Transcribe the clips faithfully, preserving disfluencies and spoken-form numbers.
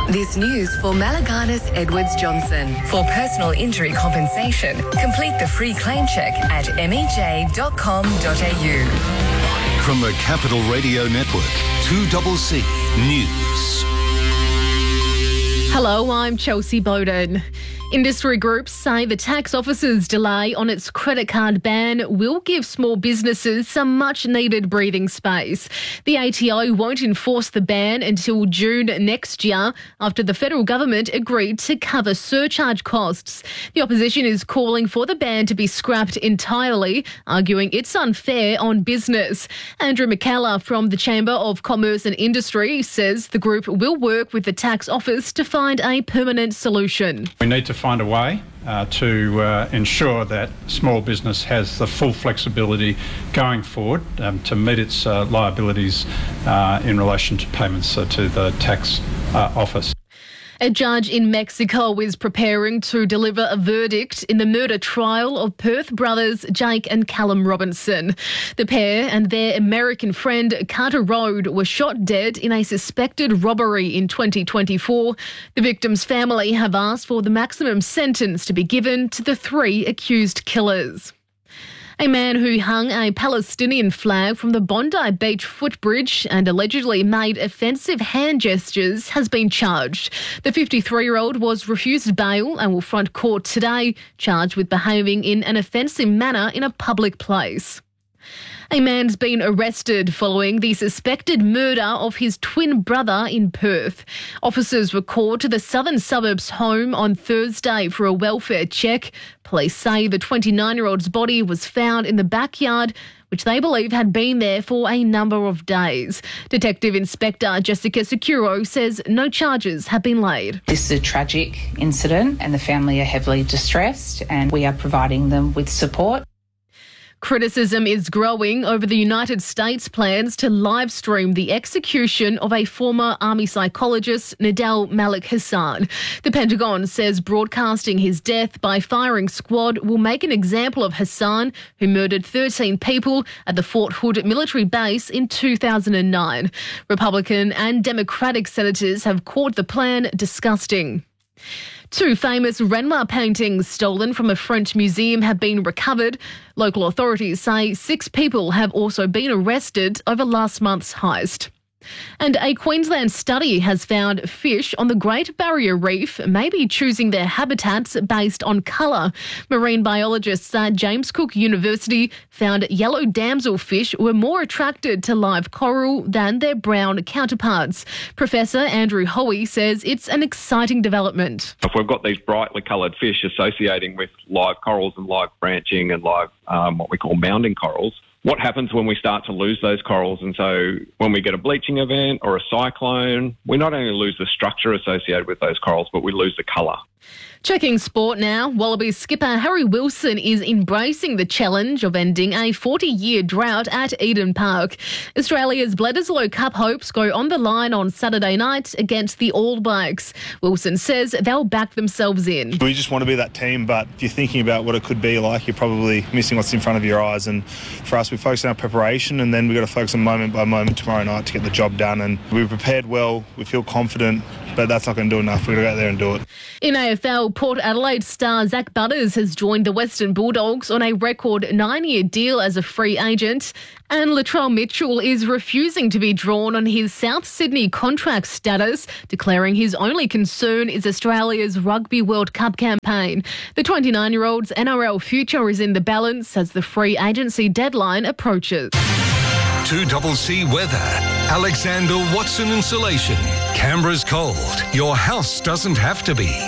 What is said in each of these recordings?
This news for Malaganas Edwards Johnson. For personal injury compensation, complete the free claim check at m e j dot com dot a u. From the Capital Radio Network, two C C News. Hello, I'm Chelsea Bowden. Industry groups say the tax office's delay on its credit card ban will give small businesses some much-needed breathing space. The A T O won't enforce the ban until June next year after the federal government agreed to cover surcharge costs. The opposition is calling for the ban to be scrapped entirely, arguing it's unfair on business. Andrew McKellar from the Chamber of Commerce and Industry says the group will work with the tax office to find a permanent solution. We need to find a way uh, to uh, ensure that small business has the full flexibility going forward um, to meet its uh, liabilities uh, in relation to payments uh, to the tax uh, office. A judge in Mexico is preparing to deliver a verdict in the murder trial of Perth brothers Jake and Callum Robinson. The pair and their American friend Carter Road were shot dead in a suspected robbery in twenty twenty-four. The victims' family have asked for the maximum sentence to be given to the three accused killers. A man who hung a Palestinian flag from the Bondi Beach footbridge and allegedly made offensive hand gestures has been charged. The fifty-three-year-old was refused bail and will front court today, charged with behaving in an offensive manner in a public place. A man's been arrested following the suspected murder of his twin brother in Perth. Officers were called to the southern suburbs home on Thursday for a welfare check. Police say the twenty-nine-year-old's body was found in the backyard, which they believe had been there for a number of days. Detective Inspector Jessica Securo says no charges have been laid. This is a tragic incident and the family are heavily distressed, and we are providing them with support. Criticism is growing over the United States' plans to live stream the execution of a former army psychologist, Nadal Malik Hassan. The Pentagon says broadcasting his death by firing squad will make an example of Hassan, who murdered thirteen people at the Fort Hood military base in two thousand nine. Republican and Democratic senators have called the plan disgusting. Two famous Renoir paintings stolen from a French museum have been recovered. Local authorities say six people have also been arrested over last month's heist. And a Queensland study has found fish on the Great Barrier Reef may be choosing their habitats based on colour. Marine biologists at James Cook University found yellow damselfish were more attracted to live coral than their brown counterparts. Professor Andrew Hoey says it's an exciting development. If we've got these brightly coloured fish associating with live corals and live branching and live um, what we call mounding corals, what happens when we start to lose those corals? And so when we get a bleaching event or a cyclone, we not only lose the structure associated with those corals, but we lose the colour. Checking sport now, Wallabies skipper Harry Wilson is embracing the challenge of ending a forty-year drought at Eden Park. Australia's Bledisloe Cup hopes go on the line on Saturday night against the All Blacks. Wilson says they'll back themselves in. We just want to be that team, but if you're thinking about what it could be like, you're probably missing what's in front of your eyes. And for us, we focus on our preparation, and then we've got to focus on moment by moment tomorrow night to get the job done. And we're prepared well, we feel confident, but that's not going to do enough. We've got to go out there and do it. In A F L, Port Adelaide star Zach Butters has joined the Western Bulldogs on a record nine-year deal as a free agent, and Latrell Mitchell is refusing to be drawn on his South Sydney contract status, declaring his only concern is Australia's Rugby World Cup campaign. The twenty-nine-year-old's N R L future is in the balance as the free agency deadline approaches. two C C weather. Alexander Watson Insulation. Canberra's cold. Your house doesn't have to be.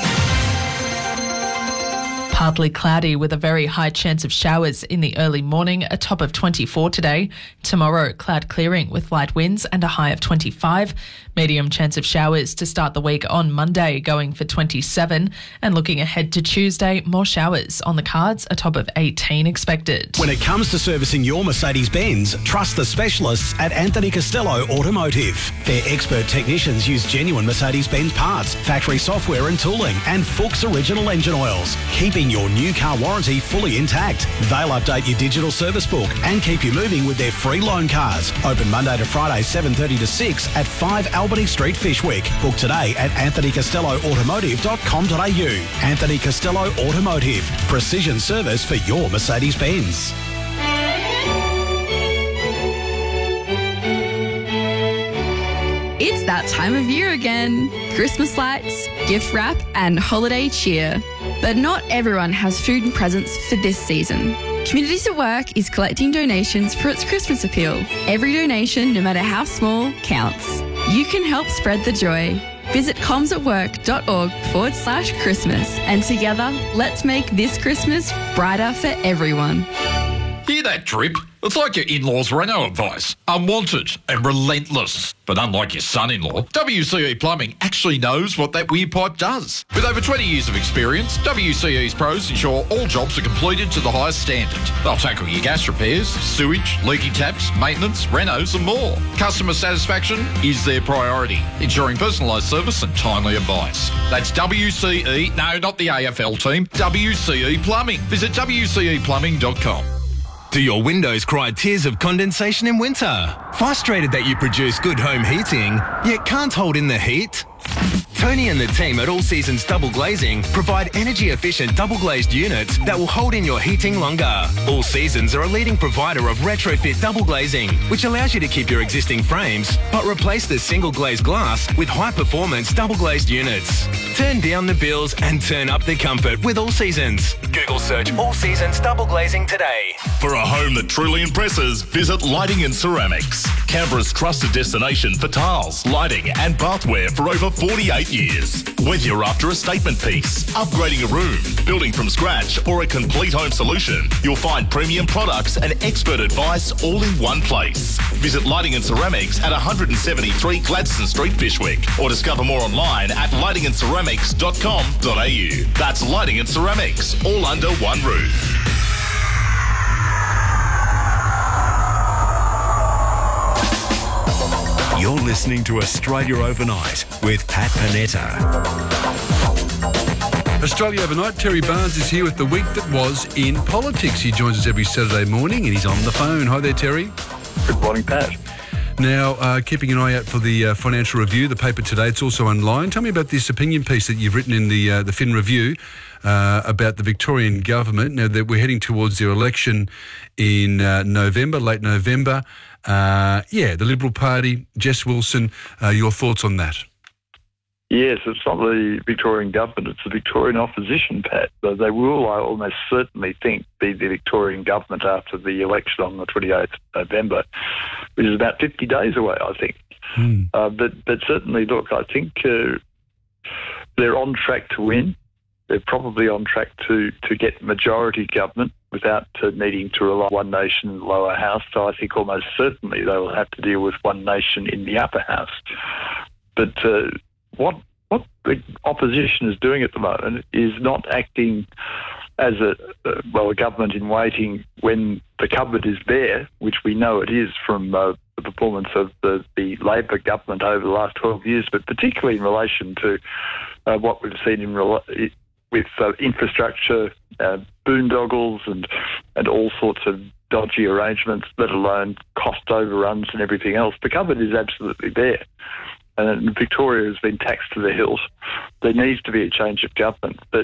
Partly cloudy with a very high chance of showers in the early morning, a top of twenty-four today. Tomorrow, cloud clearing with light winds and a high of twenty-five. Medium chance of showers to start the week on Monday, going for twenty-seven. And looking ahead to Tuesday, more showers on the cards, a top of eighteen expected. When it comes to servicing your Mercedes-Benz, trust the specialists at Anthony Costello Automotive. Their expert technicians use genuine Mercedes-Benz parts, factory software and tooling, and Fuchs original engine oils, keeping your new car warranty fully intact. They'll update your digital service book and keep you moving with their free loan cars. Open Monday to Friday, seven thirty to six at five Albany Street, Fishwick. Book today at anthony costello automotive dot com dot a u. Anthony Costello Automotive. Precision service for your Mercedes-Benz. It's that time of year again. Christmas lights, gift wrap and holiday cheer. But not everyone has food and presents for this season. Communities at Work is collecting donations for its Christmas appeal. Every donation, no matter how small, counts. You can help spread the joy. Visit comsatwork.org forward slash Christmas and together, let's make this Christmas brighter for everyone. Hear that drip? It's like your in-laws' reno advice. Unwanted and relentless. But unlike your son-in-law, W C E Plumbing actually knows what that weird pipe does. With over twenty years of experience, W C E's pros ensure all jobs are completed to the highest standard. They'll tackle your gas repairs, sewage, leaking taps, maintenance, renos and more. Customer satisfaction is their priority, ensuring personalised service and timely advice. That's W C E, no, not the A F L team, W C E Plumbing. Visit w c e plumbing dot com. Do your windows cry tears of condensation in winter? Frustrated that you produce good home heating, yet can't hold in the heat? Tony and the team at All Seasons Double Glazing provide energy-efficient double-glazed units that will hold in your heating longer. All Seasons are a leading provider of retrofit double glazing, which allows you to keep your existing frames, but replace the single-glazed glass with high-performance double-glazed units. Turn down the bills and turn up the comfort with All Seasons. Google search All Seasons Double Glazing today. For a home that truly impresses, visit Lighting and Ceramics. Canberra's trusted destination for tiles, lighting and bathware for over forty-eight years. Whether you're after a statement piece, upgrading a room, building from scratch or a complete home solution, you'll find premium products and expert advice all in one place. Visit Lighting and Ceramics at one seventy-three Gladstone Street, Fishwick, or discover more online at lighting and ceramics dot com dot a u. That's Lighting and Ceramics, all under one roof. You're listening to Australia Overnight with Pat Panetta. Australia Overnight, Terry Barnes is here with the week that was in politics. He joins us every Saturday morning and he's on the phone. Hi there, Terry. Good morning, Pat. Now, uh, keeping an eye out for the uh, Financial Review, the paper today, it's also online. Tell me about this opinion piece that you've written in the uh, the Fin Review uh, about the Victorian government. Now that we're heading towards their election in uh, November, late November. Uh, yeah, the Liberal Party, Jess Wilson, uh, your thoughts on that? Yes, it's not the Victorian government, it's the Victorian opposition, Pat. So they will, I almost certainly think, be the Victorian government after the election on the twenty-eighth of November, which is about fifty days away, I think. Hmm. Uh, but, but certainly, look, I think uh, they're on track to win. They're probably on track to, to get majority government without uh, needing to rely on one nation in the lower house. So I think almost certainly they will have to deal with one nation in the upper house. But uh, what what the opposition is doing at the moment is not acting as a, uh, well, a government in waiting when the cupboard is bare, which we know it is from uh, the performance of the, the Labor government over the last twelve years, but particularly in relation to uh, what we've seen in relation with uh, infrastructure, uh, boondoggles and and all sorts of dodgy arrangements, let alone cost overruns and everything else. The cupboard is absolutely there. And Victoria has been taxed to the hilt. There needs to be a change of government. But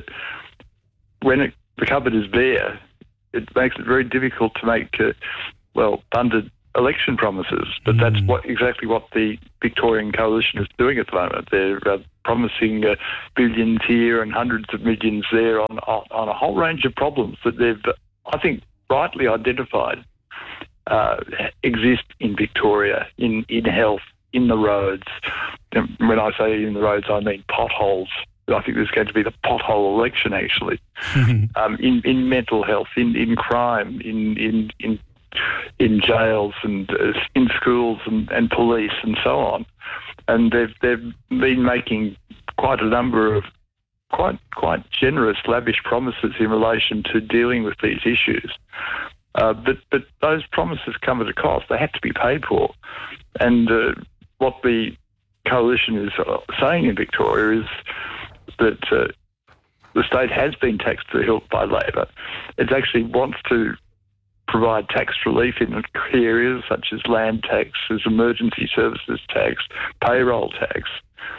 when it, the cupboard is bare, it makes it very difficult to make, uh, well, funded election promises. But mm. that's what exactly what the Victorian coalition is doing at the moment. They're uh, promising uh, billions here and hundreds of millions there on, on on a whole range of problems that they've, I think, rightly identified uh, exist in Victoria, in, in health, in the roads. When I say in the roads, I mean potholes. I think there's going to be the pothole election, actually. um, in, in mental health, in, in crime, in in in in jails and uh, in schools and, and police and so on. And they've they've been making quite a number of quite quite generous, lavish promises in relation to dealing with these issues. Uh, but but those promises come at a cost. They have to be paid for. And uh, what the coalition is uh, saying in Victoria is that uh, the state has been taxed to the hilt by Labor. It actually wants to provide tax relief in key areas such as land tax, as emergency services tax, payroll tax.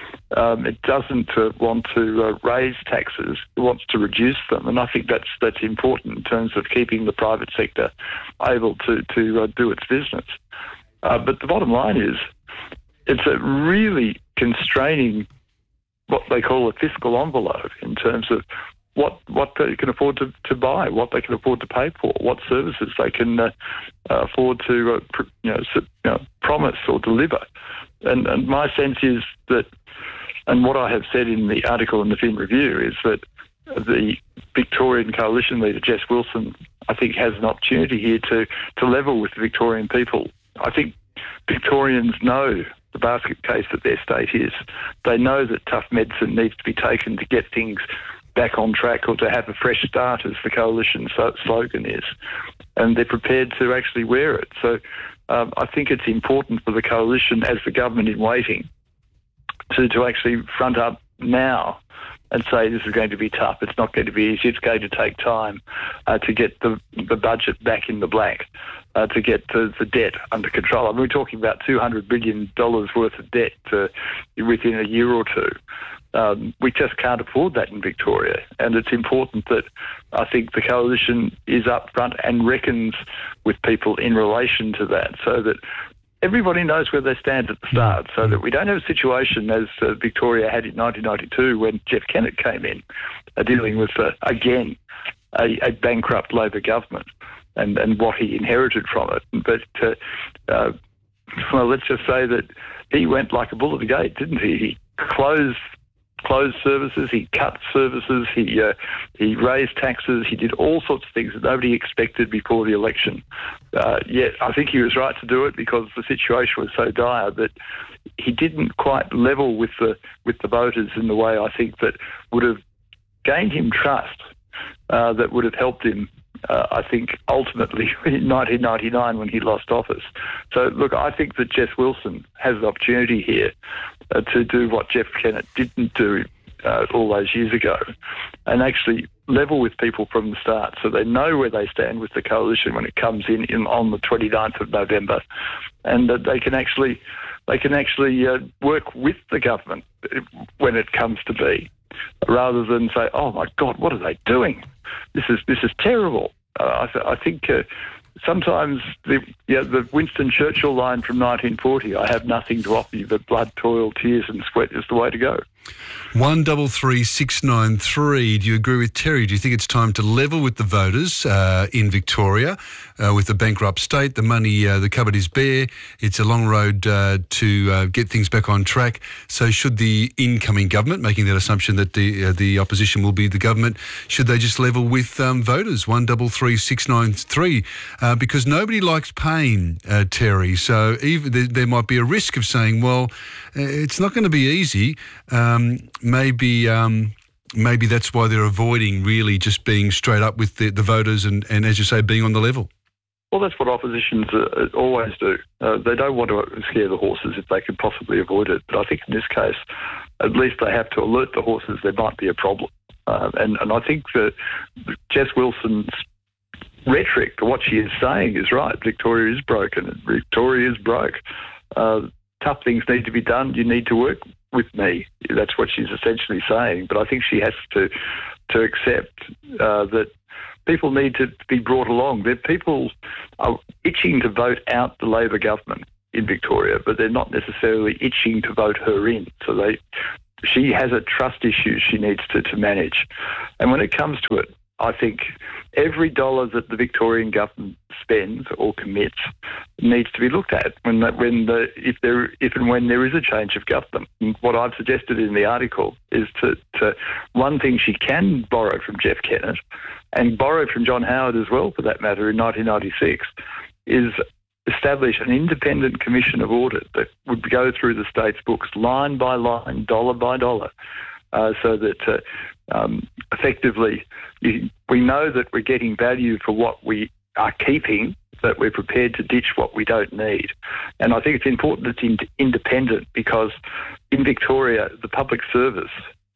Um, it doesn't uh, want to uh, raise taxes. It wants to reduce them, and I think that's that's important in terms of keeping the private sector able to to uh, do its business. Uh, but the bottom line is, it's a really constraining what they call a fiscal envelope in terms of what what they can afford to, to buy, what they can afford to pay for, what services they can uh, uh, afford to uh, pr- you, know, su- you know, promise or deliver. And, and my sense is that, and what I have said in the article in the Fin Review is that the Victorian Coalition leader, Jess Wilson, I think has an opportunity here to, to level with the Victorian people. I think Victorians know the basket case that their state is. They know that tough medicine needs to be taken to get things back on track or to have a fresh start, as the coalition slogan is. And they're prepared to actually wear it. So um, I think it's important for the coalition, as the government in waiting, to, to actually front up now and say this is going to be tough. It's not going to be easy. It's going to take time uh, to get the, the budget back in the black, uh, to get the, the debt under control. I mean, we're talking about two hundred billion dollars worth of debt uh, within a year or two. Um, we just can't afford that in Victoria, and it's important that I think the coalition is up front and reckons with people in relation to that, so that everybody knows where they stand at the start, so that we don't have a situation as uh, Victoria had in nineteen ninety-two when Jeff Kennett came in, uh, dealing with, uh, again, a, a bankrupt Labor government and, and what he inherited from it. But, uh, uh, well, let's just say that he went like a bull at the gate, didn't he? He closed closed services, he cut services, he uh, he raised taxes, he did all sorts of things that nobody expected before the election. Uh, yet I think he was right to do it because the situation was so dire that he didn't quite level with the with the voters in the way I think that would have gained him trust, uh, that would have helped him, uh, I think, ultimately in nineteen ninety-nine when he lost office. So, look, I think that Jess Wilson has an opportunity here uh, to do what Jeff Kennett didn't do uh, all those years ago and actually level with people from the start so they know where they stand with the coalition when it comes in, in on the twenty-ninth of November, and that they can actually they can actually uh, work with the government when it comes to be, rather than say, oh my God, what are they doing? This is this is terrible. Uh, I, th- I think uh, sometimes the yeah, the Winston Churchill line from nineteen forty, I have nothing to offer you but blood, toil, tears and sweat, is the way to go. One double three six nine three. Do you agree with Terry? Do you think it's time to level with the voters uh, in Victoria uh, with the bankrupt state? The money, uh, the cupboard is bare. It's a long road uh, to uh, get things back on track. So, should the incoming government, making that assumption that the uh, the opposition will be the government, should they just level with um, voters? One double three six nine three. Uh, because nobody likes pain, uh, Terry. So, even there, there might be a risk of saying, well, it's not going to be easy. Um, maybe um, maybe that's why they're avoiding really just being straight up with the, the voters and, and, as you say, being on the level. Well, that's what oppositions uh, always do. Uh, they don't want to scare the horses if they can possibly avoid it. But I think in this case, at least they have to alert the horses there might be a problem. Uh, and, and I think that Jess Wilson's rhetoric, what she is saying is right. Victoria is broken. Victoria is broke. Uh, tough things need to be done. You need to work with me. That's what she's essentially saying. But I think she has to to accept uh, that people need to be brought along. That people are itching to vote out the Labor government in Victoria, but they're not necessarily itching to vote her in. So they, she has a trust issue she needs to, to manage. And when it comes to it, I think every dollar that the Victorian government spends or commits needs to be looked at when the, when the if there if and when there is a change of government. And what I've suggested in the article is to, to one thing she can borrow from Jeff Kennett and borrow from John Howard as well, for that matter, in nineteen ninety-six, is establish an independent commission of audit that would go through the state's books line by line, dollar by dollar, uh, so that uh, um, effectively you, we know that we're getting value for what we are keeping, that we're prepared to ditch what we don't need. And I think it's important it's in, independent because in Victoria, the public service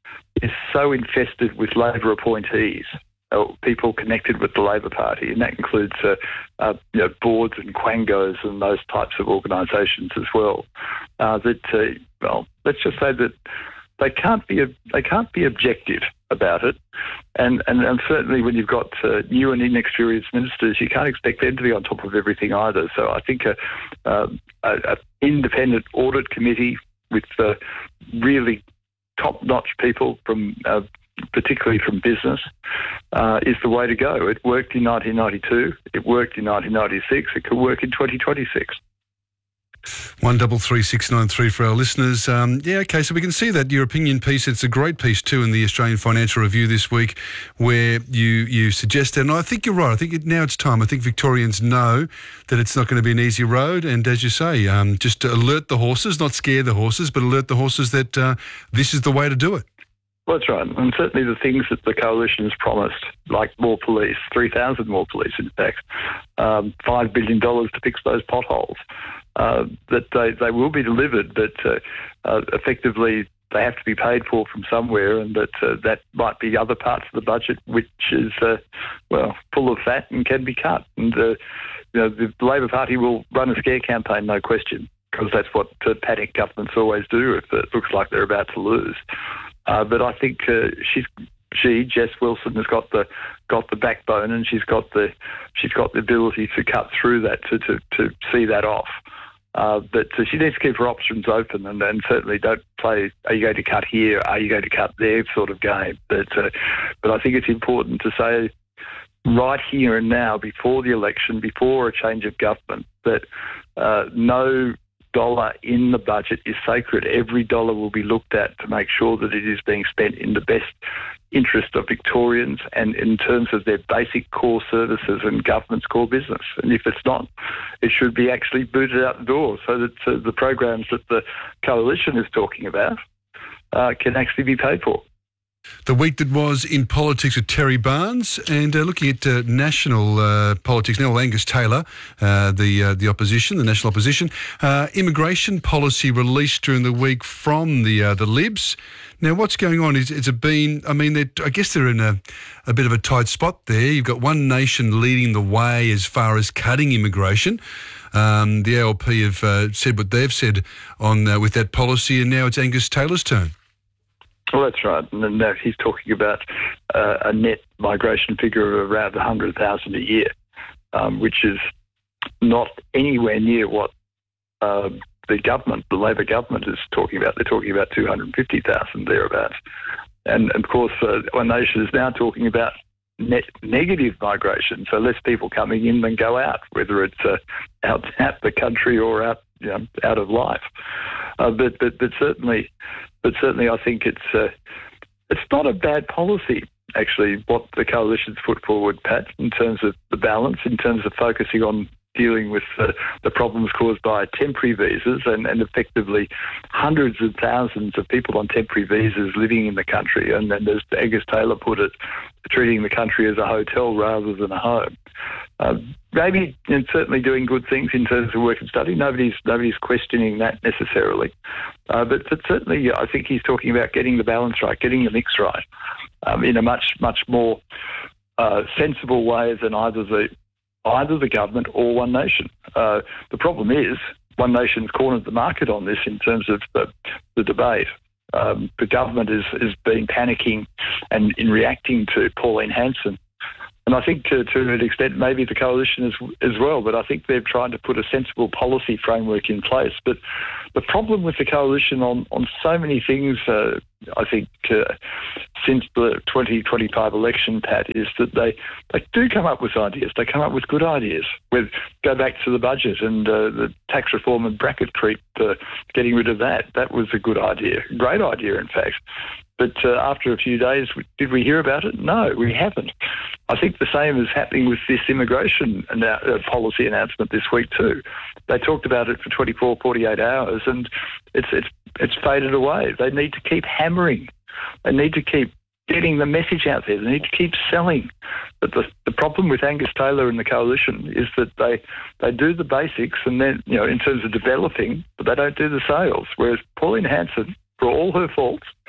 is so infested with Labor appointees, or people connected with the Labor Party, and that includes uh, uh, you know, boards and quangos and those types of organisations as well. Uh, that uh, well, let's just say that they can't be they can't be objective about it, and and, and certainly when you've got uh, new and inexperienced ministers, you can't expect them to be on top of everything either. So I think a, a, a independent audit committee with uh, really top-notch people from. Uh, particularly from business, uh, is the way to go. It worked in nineteen ninety-two, it worked in nineteen ninety-six, it could work in twenty twenty-six. One double three six nine three for our listeners. Um, yeah, okay, so we can see that your opinion piece. It's a great piece too in the Australian Financial Review this week, where you you suggested, and I think you're right. I think it, now it's time. I think Victorians know that it's not going to be an easy road, and as you say, um, just to alert the horses, not scare the horses, but alert the horses that uh, this is the way to do it. Well, that's right. And certainly the things that the coalition has promised, like more police, three thousand more police, in fact, um, five billion dollars to fix those potholes, uh, that they, they will be delivered, but uh, uh, effectively they have to be paid for from somewhere, and that uh, that might be other parts of the budget which is, uh, well, full of fat and can be cut. And uh, you know, the Labor Party will run a scare campaign, no question, because that's what uh, panic governments always do if it looks like they're about to lose. Uh, but I think uh, she's she Jess Wilson has got the got the backbone, and she's got the she's got the ability to cut through that to to, to see that off. Uh, but uh, she needs to keep her options open, and, and certainly don't play are you going to cut here, are you going to cut there sort of game. But uh, but I think it's important to say right here and now, before the election, before a change of government, that uh, no dollar in the budget is sacred. Every dollar will be looked at to make sure that it is being spent in the best interest of Victorians and in terms of their basic core services and government's core business. And if it's not, it should be actually booted out the door so that uh, the programs that the coalition is talking about uh, can actually be paid for. The week that was in politics with Terry Barnes, and uh, looking at uh, national uh, politics now, Angus Taylor, uh, the uh, the opposition, the national opposition, uh, immigration policy released during the week from the uh, the Libs. Now, what's going on? Is it's been? I mean, I guess they're in a, a bit of a tight spot there. You've got one nation leading the way as far as cutting immigration. Um, the A L P have uh, said what they've said on uh, with that policy, and now it's Angus Taylor's turn. Well, that's right. And now he's talking about uh, a net migration figure of around one hundred thousand a year, um, which is not anywhere near what uh, the government, the Labor government, is talking about. They're talking about two hundred fifty thousand thereabouts. And, of course, uh, One Nation is now talking about net negative migration, so less people coming in than go out, whether it's uh, out, out the country or out, you know, out of life. Uh, but, but, but certainly... But certainly I think it's uh, it's not a bad policy, actually, what the coalition's put forward, Pat, in terms of the balance, in terms of focusing on dealing with uh, the problems caused by temporary visas and, and effectively hundreds of thousands of people on temporary visas living in the country. And then, as Angus Taylor put it, treating the country as a hotel rather than a home. Uh, maybe and certainly doing good things in terms of work and study. Nobody's nobody's questioning that necessarily. Uh, but, but certainly I think he's talking about getting the balance right, getting the mix right um, in a much, much more uh, sensible way than either the either the government or One Nation. Uh, the problem is One Nation's cornered the market on this in terms of the, the debate. Um, the government is, is been panicking and in reacting to Pauline Hanson. And I think to, to an extent maybe the coalition as, as well, but I think they're trying to put a sensible policy framework in place. But the problem with the coalition on, on so many things, uh, I think, uh, since the twenty twenty-five election, Pat, is that they, they do come up with ideas. They come up with good ideas. With go back to the budget and uh, the tax reform and bracket creep, uh, getting rid of that. That was a good idea, great idea, in fact. But uh, after a few days, did we hear about it? No, we haven't. I think the same is happening with this immigration annou- uh, policy announcement this week too. They talked about it for twenty-four, forty-eight hours, and it's it's it's faded away. They need to keep hammering. They need to keep getting the message out there. They need to keep selling. But the, the problem with Angus Taylor and the coalition is that they, they do the basics and then, you know, in terms of developing, but they don't do the sales. Whereas Pauline Hanson, for all her faults,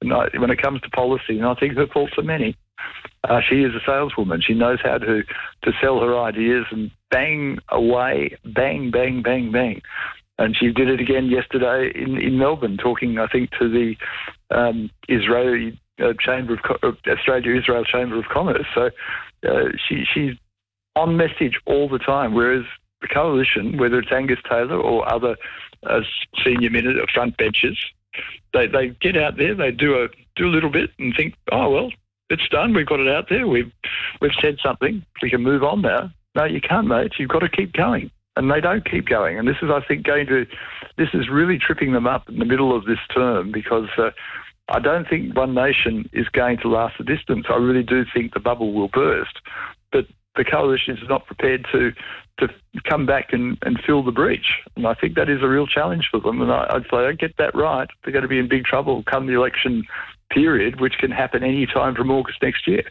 And I, when it comes to policy, and I think her faults are many, uh, she is a saleswoman. She knows how to, to sell her ideas and bang away, bang, bang, bang, bang. And she did it again yesterday in, in Melbourne, talking, I think, to the um, Israeli uh, Chamber of Co- Australia-Israel Chamber of Commerce. So uh, she, she's on message all the time, whereas the coalition, whether it's Angus Taylor or other uh, senior minute or front benches, they they get out there, they do a do a little bit and think, oh well, it's done, we've got it out there, we've we've said something, we can move on now. No, you can't, mate. You've got to keep going, and they don't keep going. And this is, I think, going to this is really tripping them up in the middle of this term, because uh, I don't think One Nation is going to last the distance. I really do think the bubble will burst, but the coalition is not prepared to to come back and, and fill the breach. And I think that is a real challenge for them. And I, if they don't get that right, they're going to be in big trouble come the election period, which can happen any time from August next year.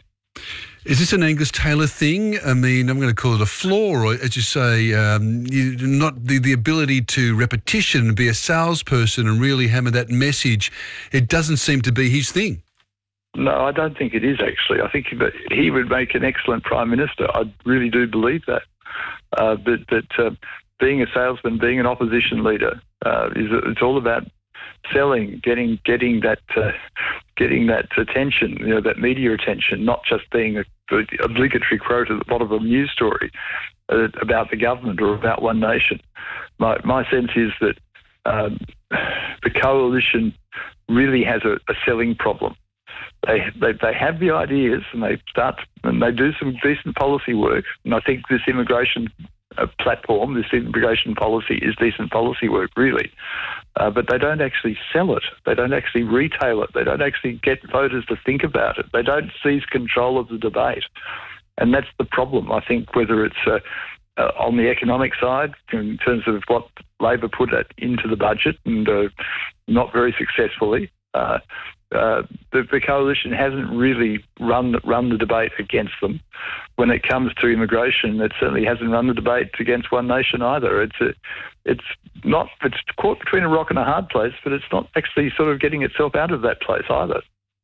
Is this an Angus Taylor thing? I mean, I'm going to call it a flaw, or as you say, um, you, not the, the ability to repetition and be a salesperson and really hammer that message. It doesn't seem to be his thing. No, I don't think it is, actually. I think that he would make an excellent Prime Minister. I really do believe that. Uh, but that uh, being a salesman, being an opposition leader, uh, is it's all about selling, getting getting that uh, getting that attention, you know, that media attention, not just being a, a obligatory quote at the bottom of a news story uh, about the government or about One Nation. My my sense is that um, the coalition really has a, a selling problem. They, they they have the ideas, and they start and they do some decent policy work. And I think this immigration uh, platform, this immigration policy, is decent policy work, really. Uh, but they don't actually sell it. They don't actually retail it. They don't actually get voters to think about it. They don't seize control of the debate, and that's the problem. I think whether it's uh, uh, on the economic side, in terms of what Labor put it into the budget, and uh, not very successfully. Uh, Uh, the, the coalition hasn't really run run the debate against them. When it comes to immigration, it certainly hasn't run the debate against One Nation either. It's a, it's not it's caught between a rock and a hard place, but it's not actually sort of getting itself out of that place either.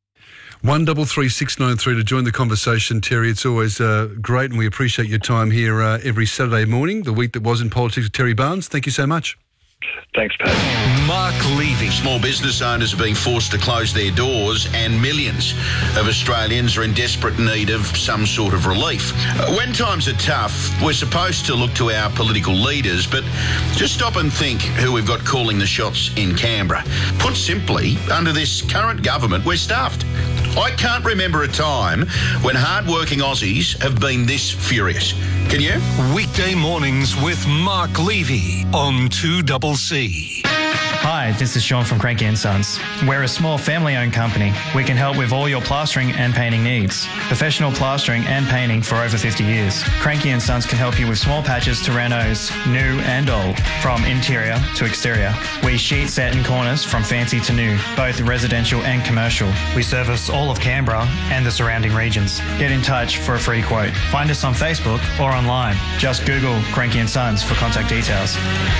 One double three six nine three to join the conversation, Terry. It's always uh, great, and we appreciate your time here uh, every Saturday morning. The week that was in politics with Terry Barnes. Thank you so much. Thanks, Pat. Mark Levy. Small business owners are being forced to close their doors, and millions of Australians are in desperate need of some sort of relief. When times are tough, we're supposed to look to our political leaders, but just stop and think who we've got calling the shots in Canberra. Put simply, under this current government, we're stuffed. I can't remember a time when hard-working Aussies have been this furious. Can you? Weekday mornings with Mark Levy on two C C. Hi, this is Sean from Cranky and Sons. We're a small family-owned company. We can help with all your plastering and painting needs. Professional plastering and painting for over fifty years. Cranky and Sons can help you with small patches to renos, new and old, from interior to exterior. We sheet set in corners from fancy to new, both residential and commercial. We service all of Canberra and the surrounding regions. Get in touch for a free quote. Find us on Facebook or online. Just Google Cranky and Sons for contact details.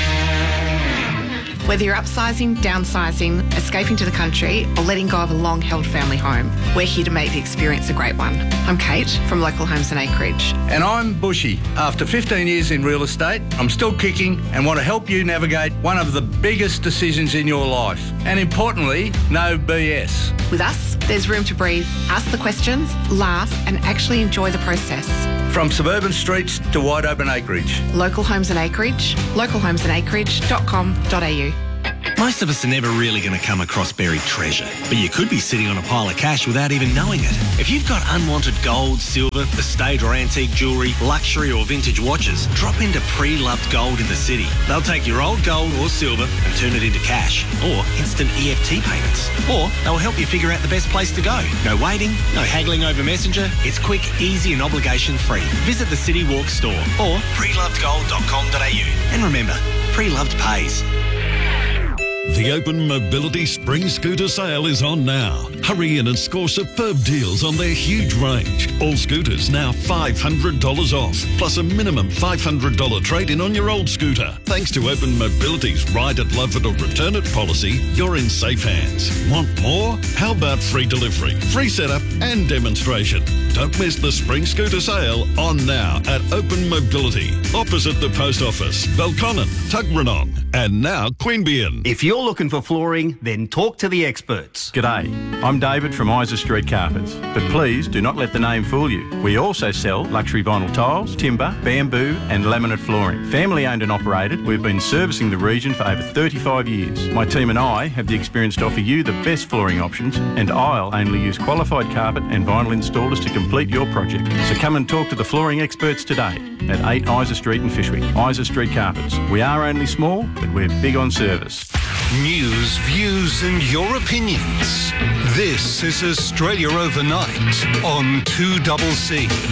Whether you're upsizing, downsizing, escaping to the country, or letting go of a long-held family home, we're here to make the experience a great one. I'm Kate from Local Homes and Acreage. And I'm Bushy. After fifteen years in real estate, I'm still kicking and want to help you navigate one of the biggest decisions in your life. And importantly, no B S. With us, there's room to breathe, ask the questions, laugh, and actually enjoy the process. From suburban streets to wide open acreage. Local Homes and Acreage, local homes and acreage dot com dot a u. Most of us are never really going to come across buried treasure, but you could be sitting on a pile of cash without even knowing it. If you've got unwanted gold, silver, estate or antique jewellery, luxury or vintage watches, drop into Pre-Loved Gold in the city. They'll take your old gold or silver and turn it into cash, or instant E F T payments. Or they'll help you figure out the best place to go. No waiting, no haggling over Messenger. It's quick, easy and obligation free. Visit the City Walk store or pre loved gold dot com dot a u. And remember, Pre-Loved pays. The Open Mobility Spring Scooter Sale is on now. Hurry in and score superb deals on their huge range. All scooters now five hundred dollars off, plus a minimum five hundred dollars trade-in on your old scooter. Thanks to Open Mobility's Ride It, Love It or Return It policy, you're in safe hands. Want more? How about free delivery, free setup and demonstration? Don't miss the Spring Scooter Sale on now at Open Mobility, opposite the Post Office, Belconnen, Tuggeranong, and now Queanbeyan. If you're looking for flooring, then talk to the experts. G'day, I'm David from Isa Street Carpets, but please do not let the name fool you. We also sell luxury vinyl tiles, timber, bamboo and laminate flooring. Family owned and operated, we've been servicing the region for over thirty-five years. My team and I have the experience to offer you the best flooring options, and I'll only use qualified carpet and vinyl installers to complete your project. So come and talk to the flooring experts today at eight Isa Street in Fishwick. Isa Street Carpets. We are only small, but we're big on service. News, views and your opinions. This is Australia Overnight on two C C.